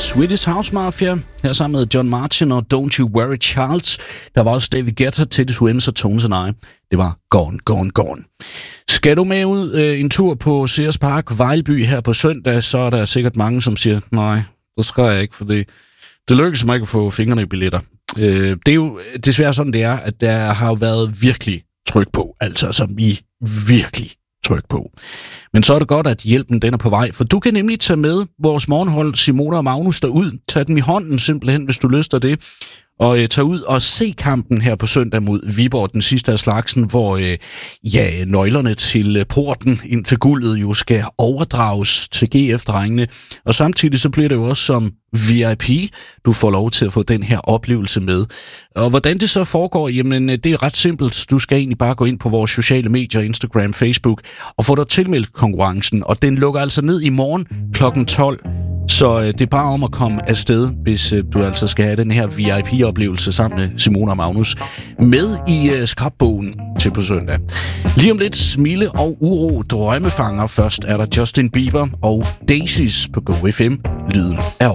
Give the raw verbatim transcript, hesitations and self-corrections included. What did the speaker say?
Swedish House Mafia, her sammen med John Martin og Don't You Worry Charles. Der var også David Guetta, Teddy Swims og Tones and I. Det var Gone, Gone, Gone. Skal du med ud øh, en tur på Sears Park, Vejlby her på søndag, så er der sikkert mange, som siger, nej, det skal jeg ikke, for det, det lykkes mig ikke at få fingrene i billetter. Øh, det er jo desværre sådan, det er, at der har været virkelig tryk på, altså som i virkelig tryk på. Men så er det godt, at hjælpen den er på vej, for du kan nemlig tage med vores morgenhold Simona og Magnus derud. Tag dem i hånden simpelthen, hvis du lyster det, og øh, tage ud og se kampen her på søndag mod Viborg, den sidste af slagsen, hvor øh, ja, nøglerne til øh, porten ind til guldet jo skal overdrages til G F-drengene. Og samtidig så bliver det jo også som V I P, du får lov til at få den her oplevelse med. Og hvordan det så foregår, jamen det er ret simpelt. Du skal egentlig bare gå ind på vores sociale medier, Instagram, Facebook, og få dig tilmeldt konkurrencen. Og den lukker altså ned i morgen klokken tolv. Så øh, det er bare om at komme afsted, hvis øh, du altså skal have den her V I P-oplevelse sammen med Simona og Magnus med i øh, skrabbogen til på søndag. Lige om lidt Smille og Uro drømmefanger. Først er der Justin Bieber og Daisies på Go F M. Lyden er